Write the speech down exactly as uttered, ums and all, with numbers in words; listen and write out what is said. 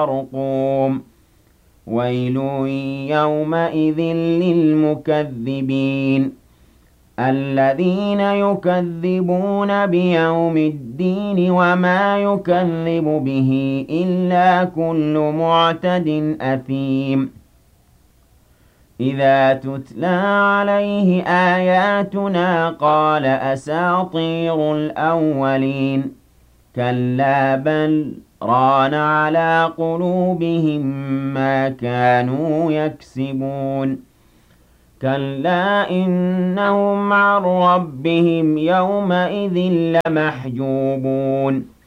يرقوم ويل يومئذ للمكذبين الذين يكذبون بيوم الدين وما يكذب به إلا كل معتد أثيم إذا تتلى عليه آياتنا قال أساطير الأولين كلا بل ران على قلوبهم ما كانوا يكسبون كلا إنهم عن ربهم يومئذ لمحجوبون